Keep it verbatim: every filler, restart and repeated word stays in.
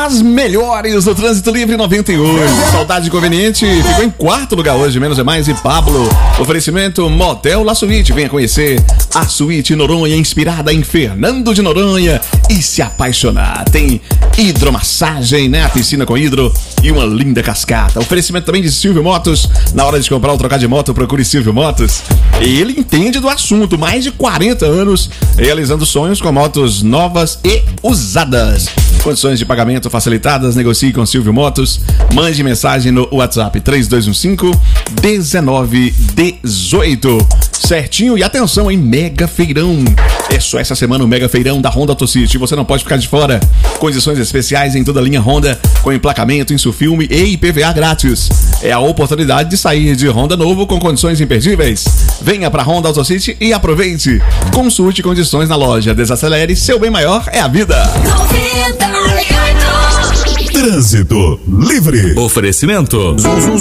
as melhores do Trânsito Livre noventa e oito. Saudade Conveniente ficou em quarto lugar hoje, menos é mais, e Pablo. Oferecimento Motel La Suite. Venha conhecer a Suíte Noronha, inspirada em Fernando de Noronha, e se apaixonar. Tem hidromassagem, né? A piscina com hidro e uma linda cascata. Oferecimento também de Silvio Motos. Na hora de comprar ou trocar de moto, procure Silvio Motos. Ele entende do assunto, mais de quarenta anos realizando sonhos com motos novas e usadas. Condições de pagamento facilitadas, negocie com Silvio Motos. Mande mensagem no WhatsApp três dois um cinco, um nove um oito. Certinho, e atenção, hein? Mega Feirão. É só essa semana o Mega Feirão da Honda Auto City. Você não pode ficar de fora. Condições especiais em toda a linha Honda, com emplacamento, insufilme e I P V A grátis. É a oportunidade de sair de Honda novo com condições imperdíveis. Venha pra Honda Auto City e aproveite. Consulte condições na loja. Desacelere, seu bem maior é a vida. Trânsito Livre. Oferecimento Zum Zum